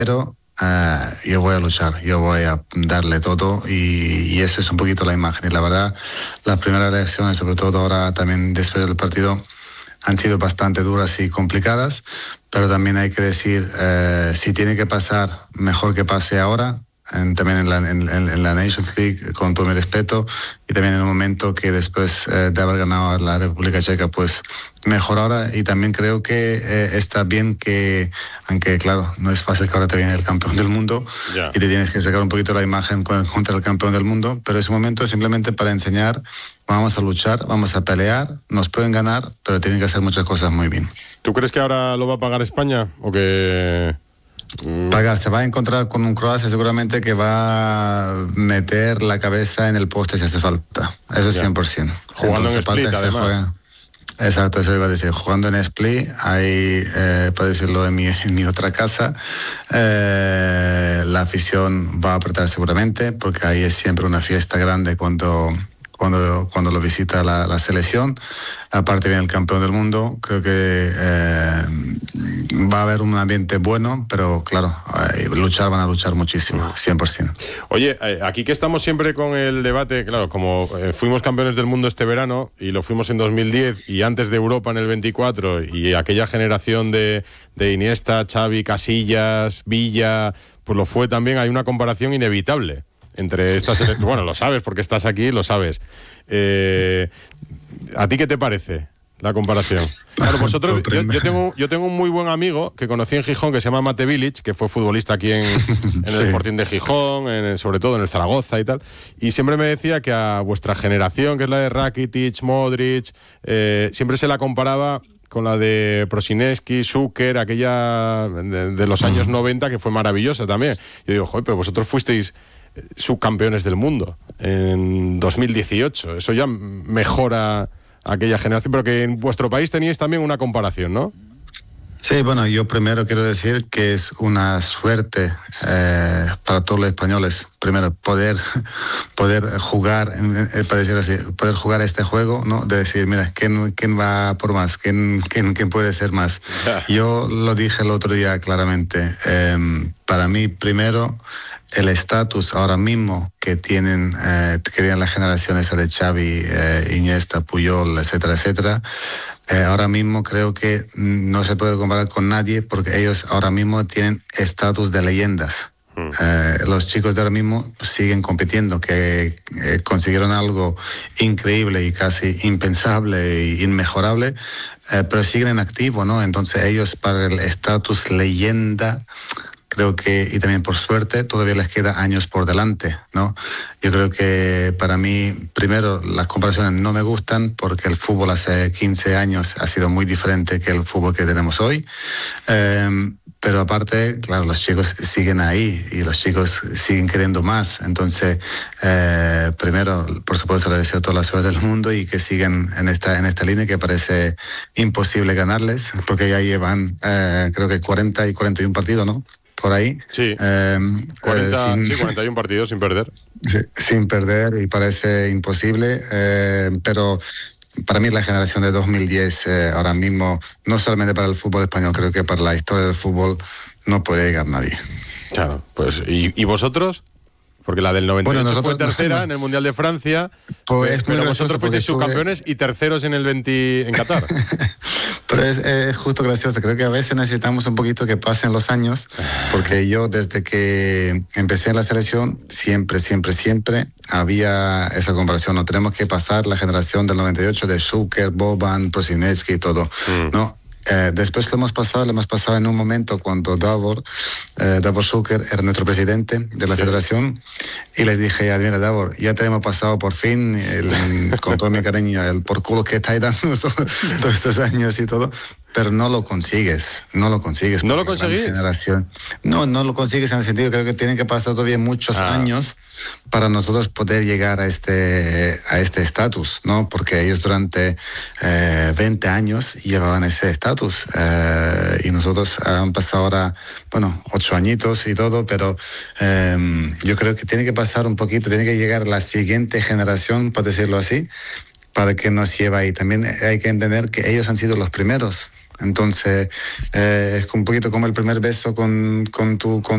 yo voy a luchar, yo voy a darle todo y eso es un poquito la imagen. Y la verdad, las primeras reacciones, sobre todo ahora también después del partido, han sido bastante duras y complicadas, pero también hay que decir, si tiene que pasar, mejor que pase ahora. También en la Nations League, con todo mi respeto, y también en el momento que después de haber ganado a la República Checa, pues mejor ahora. Y también creo que está bien que, aunque claro, no es fácil que ahora te viene el campeón del mundo y te tienes que sacar un poquito la imagen contra el campeón del mundo, pero ese momento es simplemente para enseñar, vamos a luchar, vamos a pelear, nos pueden ganar, pero tienen que hacer muchas cosas muy bien. ¿Tú crees que ahora lo va a pagar España o que...? Pagar, se va a encontrar con un Croacia seguramente que va a meter la cabeza en el poste si hace falta, eso es 100%. Jugando en Split, además. Exacto, eso iba a decir, jugando en Split, ahí, para decirlo en mi otra casa, la afición va a apretar seguramente, porque ahí es siempre una fiesta grande cuando lo visita la selección. Aparte viene el campeón del mundo, creo que va a haber un ambiente bueno, pero claro, van a luchar muchísimo, 100%. Oye, aquí que estamos siempre con el debate, claro, como fuimos campeones del mundo este verano y lo fuimos en 2010 y antes de Europa en el 24 y aquella generación de Iniesta, Xavi, Casillas, Villa, pues lo fue también, hay una comparación inevitable entre estas... Bueno, lo sabes porque estás aquí, lo sabes. ¿A ti qué te parece la comparación? Claro, vosotros, yo tengo un muy buen amigo que conocí en Gijón que se llama Mate Village, que fue futbolista aquí en el Sporting de Gijón, sobre todo en el Zaragoza y tal, y siempre me decía que a vuestra generación, que es la de Rakitic, Modric, siempre se la comparaba con la de Prosineski, Zucker, aquella de los años 90, que fue maravillosa también. Yo digo, joder, pero vosotros fuisteis subcampeones del mundo en 2018, eso ya mejora aquella generación, pero que en vuestro país teníais también una comparación, ¿no? Sí, bueno, yo primero quiero decir que es una suerte para todos los españoles, primero poder jugar, para decir así, poder jugar este juego, ¿no? De decir, mira, ¿quién va por más? ¿Quién puede ser más? Yo lo dije el otro día claramente, para mí primero el estatus ahora mismo que tienen la generación esa de Xavi, Iniesta, Puyol, etcétera, etcétera, ahora mismo creo que no se puede comparar con nadie porque ellos ahora mismo tienen estatus de leyendas. Los chicos de ahora mismo siguen compitiendo, que consiguieron algo increíble y casi impensable e inmejorable, pero siguen en activo, ¿no? Entonces ellos para el estatus leyenda, creo que, y también por suerte, todavía les queda años por delante, ¿no? Yo creo que para mí, primero, las comparaciones no me gustan porque el fútbol hace 15 años ha sido muy diferente que el fútbol que tenemos hoy. Pero aparte, claro, los chicos siguen ahí y los chicos siguen queriendo más. Entonces, primero, por supuesto, les deseo toda la suerte del mundo y que sigan en esta línea que parece imposible ganarles, porque ya llevan, creo que 40 y 41 partidos, ¿no? Por ahí. Sí, 41 partidos sin perder. Sí, sin perder y parece imposible, pero para mí la generación de 2010 ahora mismo, no solamente para el fútbol español, creo que para la historia del fútbol no puede llegar nadie. Claro, pues ¿y vosotros? Porque la del 98 fue tercera en el Mundial de Francia, pero vosotros fuisteis subcampeones y terceros en el 20 en Qatar. Pero es justo gracioso, creo que a veces necesitamos un poquito que pasen los años, porque yo desde que empecé en la selección siempre había esa comparación, no tenemos que pasar la generación del 98 de Zucker, Boban, Prosineski y todo, ¿no? Después lo hemos pasado en un momento cuando Davor Zucker era nuestro presidente de la federación y les dije, mira Davor, ya te hemos pasado por fin, con todo mi cariño, el por culo que estáis dando todos estos años y todo, pero no lo consigues. ¿No lo conseguís? No lo consigues en el sentido, creo que tienen que pasar todavía muchos años para nosotros poder llegar a este estatus, ¿no? Porque ellos durante 20 años llevaban ese estatus y nosotros han pasado ahora, 8 añitos y todo, pero yo creo que tiene que pasar un poquito, tiene que llegar la siguiente generación, por decirlo así, para que nos lleve ahí. También hay que entender que ellos han sido los primeros. Entonces, es un poquito como el primer beso con